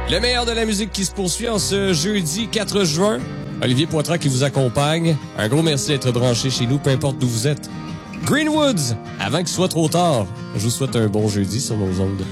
Le meilleur de la musique qui se poursuit en ce jeudi 4 juin. Olivier Poitras qui vous accompagne. Un gros merci d'être branché chez nous, peu importe d'où vous êtes. Greenwoods, avant qu'il soit trop tard. Je vous souhaite un bon jeudi sur nos ondes.